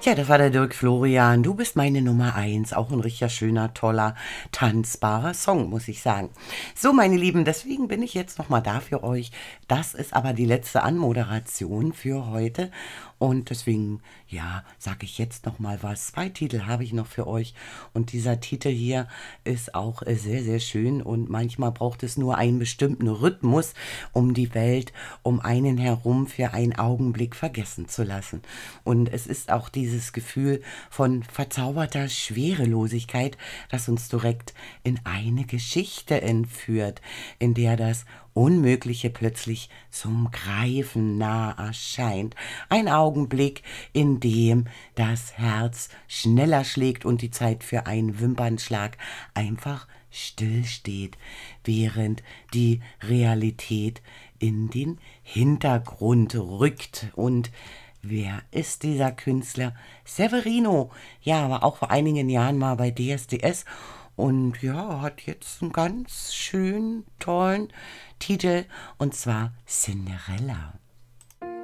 Ja, das war der Dirk Florian. Du bist meine Nummer eins. Auch ein richtig schöner, toller, tanzbarer Song, muss ich sagen. So, meine Lieben, deswegen bin ich jetzt nochmal da für euch. Das ist aber die letzte Anmoderation für heute. Und deswegen, ja, sage ich jetzt nochmal was. Zwei Titel habe ich noch für euch. Und dieser Titel hier ist auch sehr, sehr schön. Und manchmal braucht es nur einen bestimmten Rhythmus, um die Welt um einen herum für einen Augenblick vergessen zu lassen. Und es ist auch dieses Gefühl von verzauberter Schwerelosigkeit, das uns direkt in eine Geschichte entführt, in der das Unmögliche plötzlich zum Greifen nah erscheint. Ein Augenblick, in dem das Herz schneller schlägt und die Zeit für einen Wimpernschlag einfach stillsteht, während die Realität in den Hintergrund rückt. Und wer ist dieser Künstler? Severino. Ja, war auch vor einigen Jahren mal bei DSDS und ja, hat jetzt einen ganz schönen, tollen Titel und zwar Cinderella.